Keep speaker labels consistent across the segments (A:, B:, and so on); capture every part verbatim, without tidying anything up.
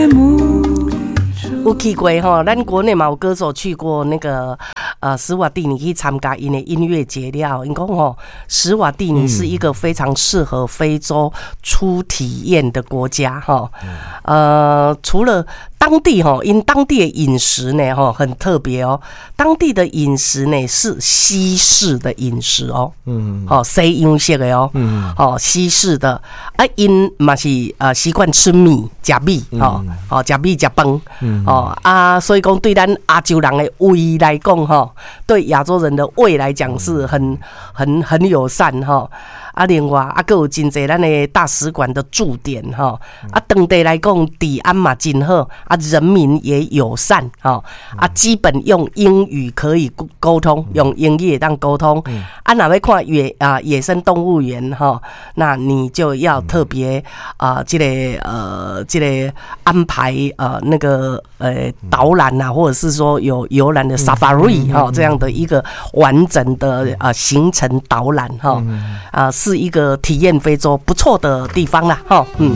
A: 有去过吼，咱国内嘛有歌手去过那个呃史瓦蒂尼去参加因的音乐节了。因讲吼，史瓦蒂尼是一个非常适合非洲初体验的国家哈。呃，除了当地哈，因当地的饮食呢哈很特别哦，当地的饮食呢是西式的饮食哦，嗯，哦西洋式的哦，嗯，哦西式的啊，因嘛是呃习惯吃米吃米，哦哦吃米吃饭，嗯，哦啊，所以讲对咱亚洲人的胃来讲哈，对亚洲人的胃来讲是很很很友善哈。啊，另外啊，还有真侪咱的大使馆的驻点哈，啊，当地来讲治安嘛真好，啊，人民也友善哈，啊，基本用英语可以沟通，用英语也当沟通。啊，若要看野啊野生动物园哈，那你就要特别啊，这个呃，这个安排呃那个呃导览啊，或者是说有游览的 safari 哈这样的一个完整的啊行程导览哈啊。是一个体验非洲不错的地方啦，哈，嗯。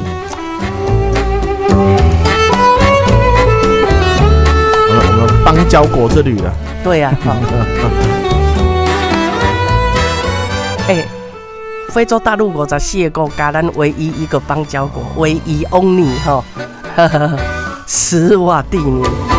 B: 我们邦交国之旅了。
A: 对呀、啊，哎、欸，非洲大陆五十四个国家，咱唯一一个邦交国，唯一 only 哈，史瓦蒂尼。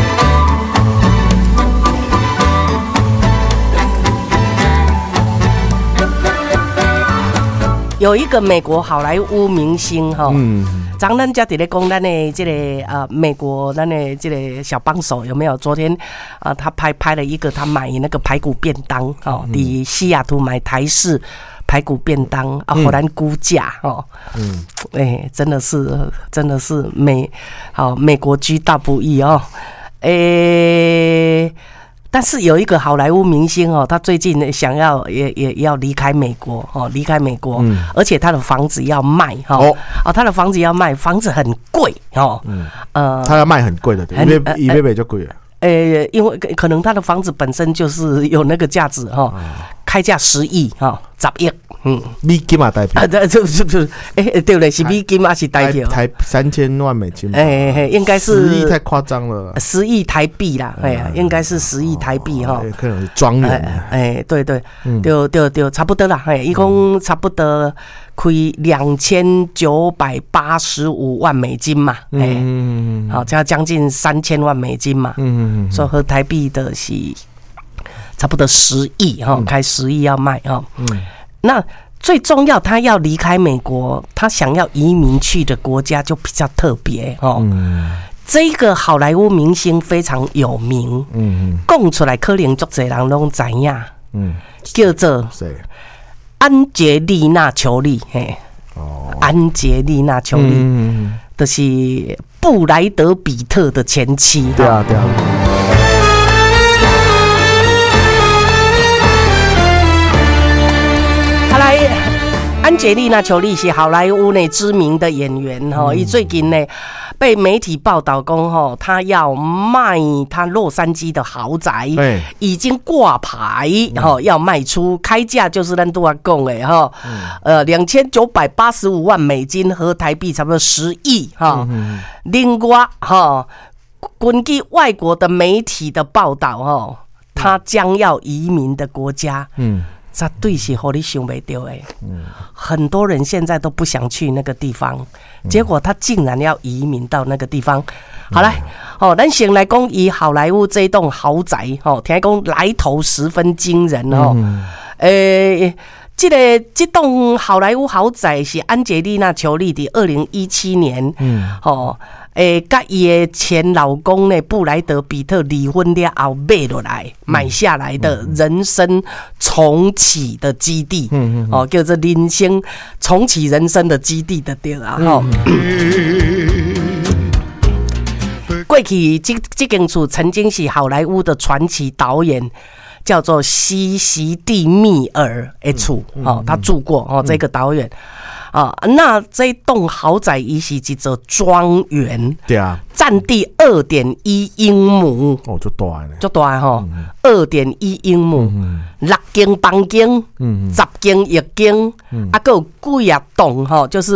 A: 有一个美国好莱坞明星哈，嗯，咱咱家伫咧讲咱的这个呃美国咱的这个小帮手有没有？昨天啊、呃，他拍拍了一个他买那个排骨便当哦，伫西雅图买台式排骨便当啊，荷兰估价哦，嗯，哎、欸，真的是真的是美好美国居大不易哦，哎、欸。但是有一个好莱坞明星哦，他最近想要也也要离开美国哦，离开美国，嗯、而且他的房子要卖哈，哦，哦，他的房子要卖，房子很贵哦，嗯，呃，
B: 他要卖很贵的，因为一倍倍就贵了，
A: 呃，因为可能他的房子本身就是有那个价值哈，嗯、开价十亿哈，十亿。嗯，
B: 美金嘛代表，
A: 啊，这这这，哎，对了，是美金还是代表？
B: 台三千万美金，
A: 哎哎，应该是
B: 十亿太夸张了，
A: 十亿台币啦，哎呀，应该是十亿台币哈，
B: 可能是庄园，
A: 哎，对对，对对对，差不多啦，哎，一共差不多亏两千九百八十五万美金嘛，哎，好，加将近三千万美金嘛，嗯嗯，所以和台币的是差不多十亿哈，开十亿要卖哈，嗯。那最重要，他要离开美国，他想要移民去的国家就比较特别哦。嗯、这个好莱坞明星非常有名，嗯，讲出来可能很多人都知影，嗯，叫做安杰丽娜·裘丽，嘿，哦，安杰丽娜·裘丽，嗯，就是布莱德·比特的前妻，
B: 对啊，对啊。
A: 安杰丽娜·裘丽是好莱坞内知名的演员哈，伊、嗯、最近呢被媒体报道讲哈，他要卖他洛杉矶的豪宅，已经挂牌哈，要卖出，开价就是咱拄仔讲的哈，呃，两千九百八十五万美金和台币差不多十亿哈。另外哈，根据外国的媒体的报道哈，他将要移民的国家，嗯。这对是让你想不到的，嗯，很多人现在都不想去那个地方，嗯、结果他竟然要移民到那个地方。好来，哦，咱先来讲以好莱坞这栋豪宅，哦，听讲来头十分惊人哦，嗯、诶。这个这栋好莱坞豪宅是安杰丽娜·裘丽的二零一七年，嗯，哦，诶，甲伊的前老公呢布莱德·比特离婚了后买落来、买下来的人生重启的基地，嗯嗯，哦，叫做人生重启人生的基地的对啊，吼、嗯。过去这这间厝曾经是好莱坞的传奇导演。叫做西西蒂密尔的厝，哦，他住过哦，这个导演啊，那这栋豪宅伊是一座庄园，
B: 对啊，
A: 占地二点一英亩，
B: 哦，就大呢，
A: 就大哈，二点一英亩，六间房间，十间浴间，啊，还有几啊栋哈，就是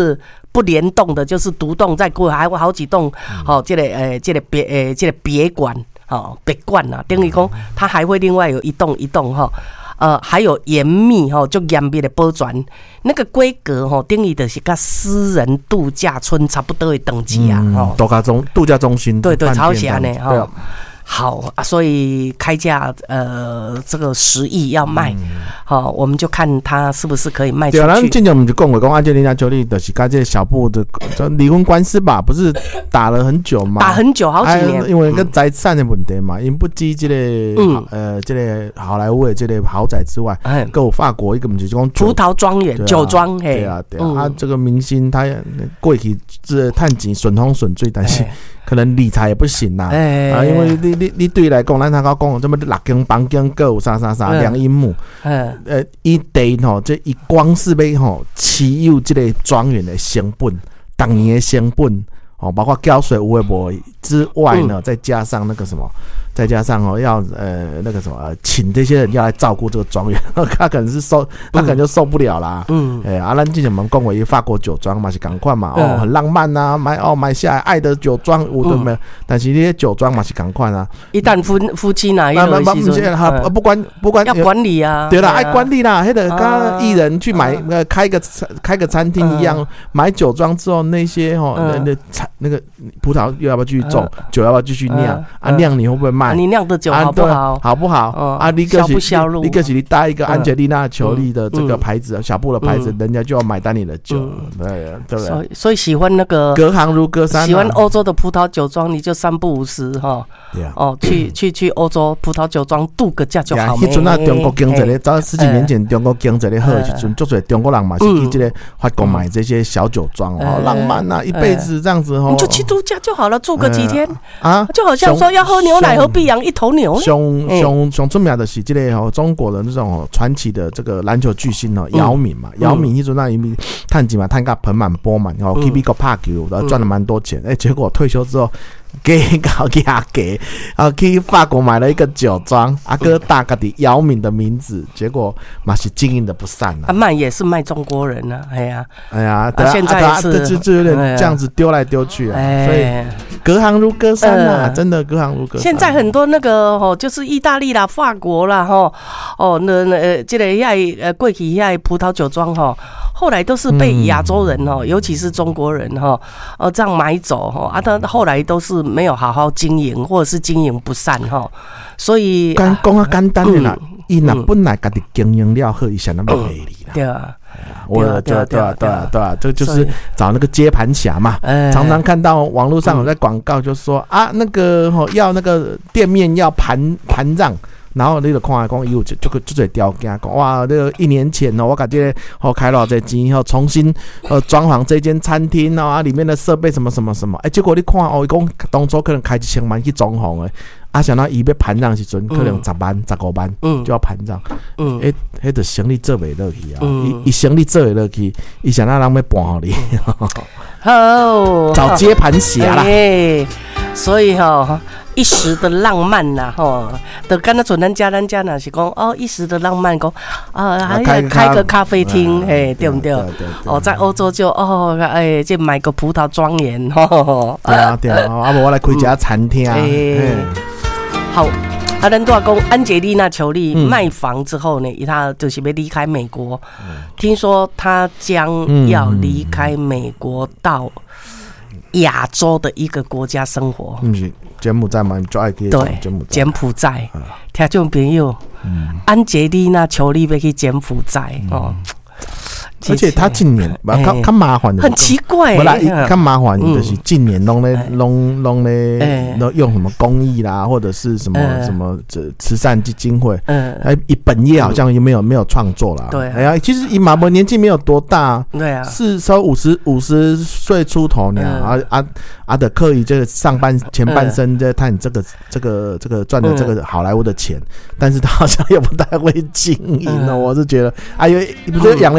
A: 不联动的，就是独栋再过还有好几栋，哦，这个呃，这个别呃，这个别馆，哦，别馆呐，等于讲它还会另外有一栋一栋哈。呃，还有严密哈，就严密的保全，那个规格哈，等于就是跟私人度假村差不多的等级啊，
B: 哦、嗯，度假中度假中心，
A: 对对，超狭呢哈。好啊，所以开价呃，这个十亿要卖，好、嗯哦，我们就看他是不是可以卖出去。
B: 对啊，咱之前我们就讲过，讲安吉丽娜·裘丽就是跟这个小布的离婚官司吧，不是打了很久吗？
A: 打很久，好几年。
B: 哎、因为个财产的问题嘛，因、嗯、不止这个、嗯、呃这个好莱坞的这个豪宅之外，还、嗯、有法国一个不是讲
A: 葡萄庄园、酒庄，
B: 对啊对啊，嗯、啊这个明星他过去这探钱顺风顺水，但是。可能理财也不行啦、欸，啊，因为你你你对来讲，咱他讲这么六间房间各有啥啥啥两英亩，呃，一地吼，这一光是要吼持有这个庄园的成本，当年的成本哦，包括交税有诶无之外呢，嗯、再加上那个什么。再加上哦，要呃那个什么，请这些人要来照顾这个庄园，他可能是受，他可能就受不了啦。嗯，哎、欸，啊，咱之前我们讲过一法国酒庄嘛，是赶快嘛，哦，很浪漫呐、啊，买哦买下来爱的酒庄，有的没有，但是那些酒庄嘛是赶快啊。
A: 一旦夫夫妻哪一个时阵，
B: 不管不管
A: 要管理啊，
B: 对啦，爱管理啦，那个跟艺人去买呃开个开个餐厅一样，买酒庄之后那些哦那那那个葡萄又要不要继续种，酒要不要继续酿啊？酿你会不会卖？
A: 你酿的酒好不好？
B: 好不好？嗯、啊，你
A: 销不销路？
B: 你个是你搭一个安吉丽娜·裘丽的这个牌子，嗯、小布的牌子，嗯、人家就要买单你的酒，嗯、对对不对？
A: 所以，所以喜欢那个
B: 隔行如隔山、啊，
A: 喜欢欧洲的葡萄酒庄，你就三不五时哈，哦，去去去欧洲葡萄酒庄度个假就好。
B: 迄阵啊，中国经济咧，早十几年前中国经济咧好的时阵，足侪中国人嘛是去这个法国买这些小酒庄哦，浪漫啊，一辈子这样子哦，
A: 你就去度假就好了，住个几天啊，就好像说要喝牛奶，何必养一头牛？
B: 熊熊熊出名的是这个哦，中国的那种传奇的这个篮球巨星哦，姚明嘛，姚明迄阵那因为趁钱嘛，趁个盆满钵满，然后去美国拍球，然后赚了蛮多钱，哎，结果退休之后。给搞给他给，然后去法国买了一个酒庄，阿哥大个的姚明的名字，结果嘛是经营的不善啊。
A: 啊卖也是卖中国人啊，哎呀，
B: 哎呀，
A: 啊、现在也是，
B: 啊、就就有点这样子丢来丢去啊，哎、所以隔行如隔山啊，呃、真的隔行如隔山。
A: 现在很多那个哦，就是意大利啦、法国啦，哈，哦，那那呃，这个遐呃过去遐葡萄酒庄哈。后来都是被亚洲人哦，嗯、尤其是中国人哈，呃，这样买走哈啊，他后来都是没有好好经营，或者是经营不善哈，所以
B: 讲讲啊简单的啦，伊若本来家己经营了好，伊想那么合理啦。
A: 对啊，
B: 我对啊对啊对啊对啊，这就是找那个接盘侠嘛，常常看到网络上有在广告，就说啊那个吼要那个店面要盘盘让。然后你就看讲，伊有就就就做条件讲，哇，这个一年前哦，我感觉哦开了这钱后重新呃装潢这间餐厅啊，里面的设备什么什么什么，哎、欸，结果你看哦，伊讲当初可能开一千万去装潢诶，啊，想到伊要盘让时阵，可能十万、十五万，嗯，就要盘让，嗯，诶，迄个生意做袂落去啊，伊伊生意做袂落去，伊想到人要搬互你，
A: 好，
B: 找接盘侠啦，
A: 欸、所以哈、哦。一时的浪漫呐，吼，就跟那准咱家咱家那是讲哦，一时的浪漫讲啊，还开开个咖啡厅，哎，对不对？哦，在欧洲就哦，哎，就买个葡萄庄园，吼，
B: 对啊对啊，啊不我来开一家餐厅，哎，
A: 好。啊，咱都要讲安吉丽娜·裘丽卖房之后呢，她就是要离开美国，听说她将要离开美国到亚洲的一个国家生活。
B: 嗯，柬埔寨嘛，就爱去柬埔寨。
A: 柬埔寨，听众朋友，嗯、安吉丽娜·裘丽要去柬埔寨、嗯、哦。
B: 而且他近年不较较麻烦的，
A: 很奇怪、欸。
B: 不啦，较麻烦就是近年拢咧拢拢咧用什么公益啦，或者是什么、欸、什么慈善基金会，哎、欸，以本业好像也没有没有创作啦。对、啊，哎呀，其实以马博年纪没有多大，对啊，是稍五十五十岁出头呢、嗯，啊啊啊的刻意这个上半前半生在探这个这个这个赚的这个好莱坞的钱，嗯、但是他好像也不太会经营哦、嗯，我是觉得，哎呦，不是养了一堆孩子。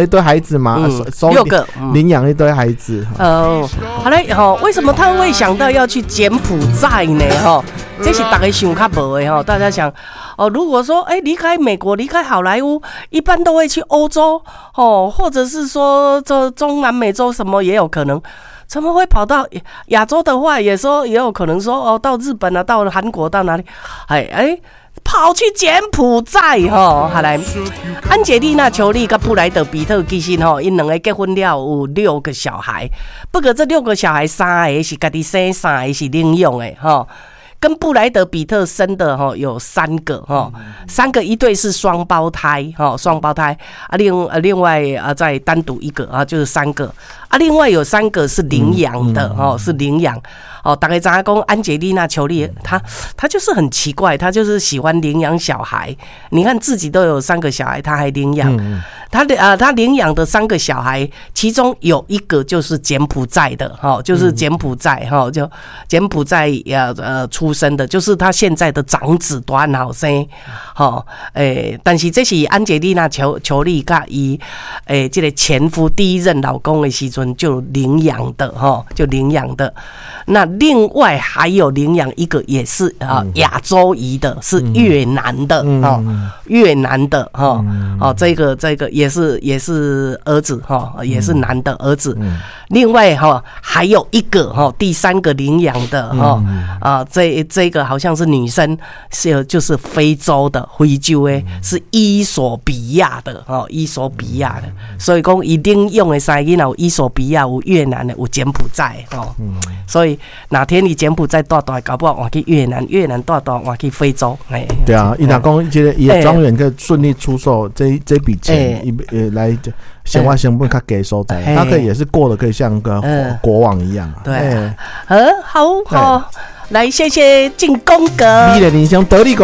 B: 子吗？
A: 嗯，六个，
B: 领养一堆孩子。
A: 哦，好嘞，哈，为什么他会想到要去柬埔寨呢？哈，这是大家想较无的哈。大家想，哦，如果说，哎，离开美国，离开好莱坞，一般都会去欧洲，哦，或者是说这中南美洲什么也有可能。怎么会跑到亚洲的话，也说也有可能说哦，到日本啊，到韩国，到哪里？哎哎，跑去柬埔寨吼，好来，安吉丽娜·裘丽跟布莱德·彼特其实吼，因两个结婚了有六个小孩，不过这六个小孩三个是家己生，三个是领养的吼。跟布莱德比特生的哈有三个哈，三个一对是双胞胎哈，双胞胎啊，另呃另外啊再单独一个啊，就是三个啊，另外有三个是领养的哈，是领养哦。大概知影讲安吉丽娜·裘丽，她她就是很奇怪，她就是喜欢领养小孩。你看自己都有三个小孩，她还领养。她的啊，她领养的三个小孩，其中有一个就是柬埔寨的哈，就是柬埔寨哈，就柬埔寨呃呃出生的，就是他现在的长子都很好生，吼，诶，但是这是安吉丽娜·裘裘丽甲伊诶这个前夫第一任老公的时阵就领养的哈，就领养的。那另外还有领养一个也是啊亚洲裔的，是越南的哦，越南的哈哦，这个这个也是也是儿子哈，也是男的儿子。另外哈还有一个哈第三个领养的哈啊这这个好像是女生，是就是非洲的非洲诶，是伊索比亚的哦，伊索比亚的，所以讲伊领养的三个有伊索比亚，有越南的，有柬埔寨哦，所以哪天你柬埔寨带带，搞不好换去越南，越南带带换去非洲，哎，对啊，
B: 伊若讲这个伊的庄园可以顺利出售这这笔钱，伊呃来先花成本较低所在，他可以也是过得可以像个国王一样啊，
A: 对，呃，好好，来谢谢进宫格，
B: 你的人生得力。